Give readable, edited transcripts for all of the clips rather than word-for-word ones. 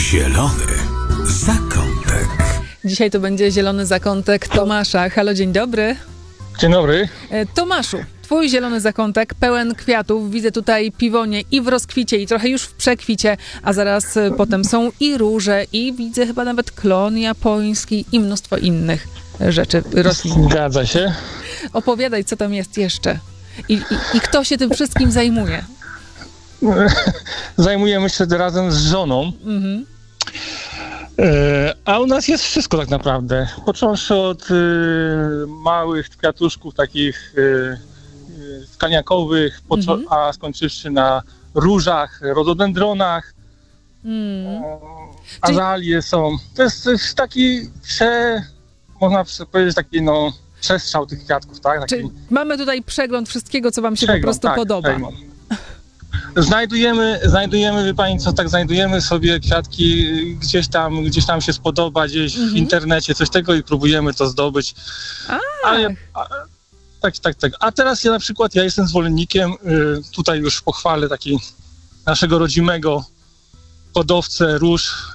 Zielony zakątek. Dzisiaj to będzie zielony zakątek Tomasza. Halo, dzień dobry. Dzień dobry. Tomaszu, twój zielony zakątek pełen kwiatów. Widzę tutaj piwonie i w rozkwicie, i trochę już w przekwicie, a zaraz potem są i róże, i widzę chyba nawet klon japoński i mnóstwo innych rzeczy, roślin. Zgadza się. Opowiadaj, co tam jest jeszcze. I kto się tym wszystkim zajmuje? Zajmujemy się razem z żoną. Mhm. A u nas jest wszystko tak naprawdę. Począwszy od małych kwiatuszków takich skaniakowych, a skończywszy na różach, rododendronach, azalie są. To jest taki można powiedzieć taki przestrzał tych kwiatków, tak? Taki... Czyli mamy tutaj przegląd wszystkiego, co wam się po prostu podoba. Znajdujemy, wie pani co, tak znajdujemy sobie kwiatki, gdzieś tam się spodoba, gdzieś w internecie, coś tego i próbujemy to zdobyć. Tak. A teraz ja na przykład, ja jestem zwolennikiem, tutaj już pochwalę taki naszego rodzimego hodowcę róż,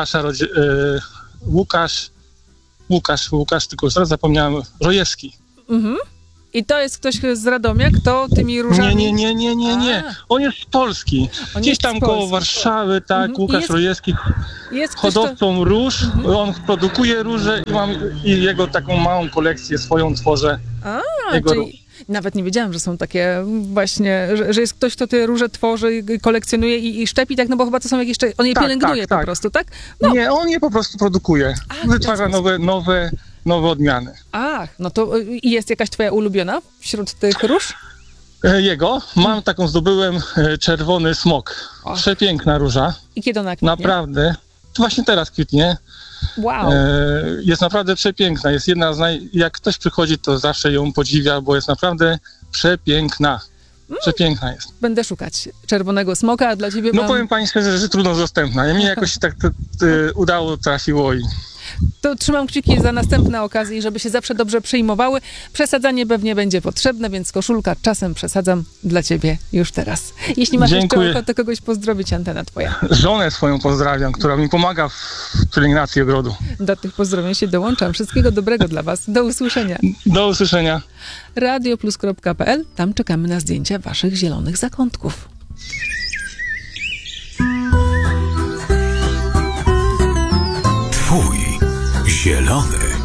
Łukasz, tylko już teraz zapomniałem, Rojewski. Mhm. I to jest ktoś z Radomia, kto tymi różami... Nie. On jest z Polski. Gdzieś tam koło Warszawy, tak, Łukasz Rojewski. Jest hodowcą róż. On produkuje róże i jego taką małą kolekcję swoją tworzę. Czyli nawet nie wiedziałam, że są takie właśnie, że jest ktoś, kto te róże tworzy, kolekcjonuje i szczepi, tak, no bo chyba to są jakieś... On je pielęgnuje po prostu, tak? No. Nie, on je po prostu produkuje. Wytwarza nowe odmiany. No to jest jakaś twoja ulubiona wśród tych róż? Mam taką, zdobyłem czerwony smok. Przepiękna róża. I kiedy ona kwitnie? Naprawdę. To właśnie teraz kwitnie. Wow. Jest naprawdę przepiękna. Jest jedna jak ktoś przychodzi, to zawsze ją podziwia, bo jest naprawdę przepiękna. Przepiękna jest. Będę szukać czerwonego smoka, a dla ciebie powiem pani szczerze, że trudno dostępna. Mnie jakoś się tak udało, trafiło i... To trzymam kciuki za następne okazje, żeby się zawsze dobrze przyjmowały. Przesadzanie pewnie będzie potrzebne, więc koszulka czasem przesadzam dla ciebie już teraz. Jeśli masz jeszcze ochotę kogoś pozdrowić, antena twoja. Żonę swoją pozdrawiam, która mi pomaga w pielęgnacji ogrodu. Do tych pozdrowień się dołączam. Wszystkiego dobrego dla was. Do usłyszenia. Do usłyszenia. radioplus.pl. Tam czekamy na zdjęcia waszych zielonych zakątków. Twój zielony